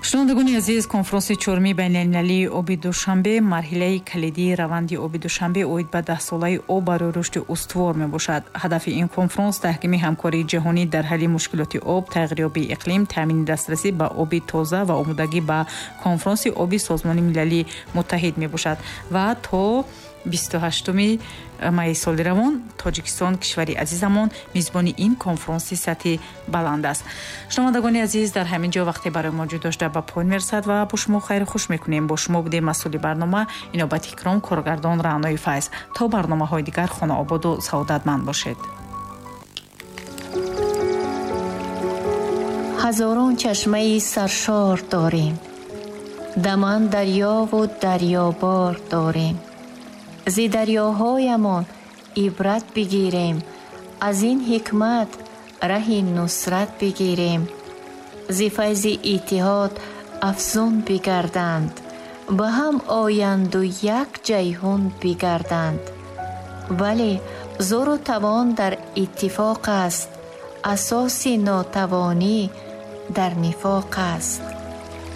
шунавандагони азиз, конфронси чорми байналмилалии оби душанбе марҳилаи калидии раванди оби душанбе оид ба 10-солаи об барои рушди устувор мебошад. ҳадафи ин конфронс таҳкими ҳамкории ҷаҳонӣ дар ҳалли мушкилоти об, тағйирёбии иқлим, таъмини дастрасӣ ба оби тоза ва омодагӣ ба конфронси оби созмони милалии муттаҳид мебошад ва то 28 майи соли равон Тоҷикистон, кишвари азизамон, мизбони ин конфронси сатҳи баланд аст. шунавандагони азиз, дар ҳамин ҷо вақте барои моҷуд дошта ба поин мерасад ва бо шумо хайру хуш мекунем. бо шумо будем масъули барнома Инобати Икром, коргардон Раънои Файз. то барномаҳои дигар хонаободу саодатманд бошед. ҳазорон чашмаи саршор дорем, даман дарёву дарёбор дорем. зи дарёҳоямон ибрат бигирем, аз ин ҳикмат раҳи нусрат бигирем. зи файзи иттиҳод афзун бигарданд, ба ҳам оянду як ҷайҳун бигарданд. вале зору тавон дар иттифоқ аст, асоси нотавонӣ дар нифоқ аст.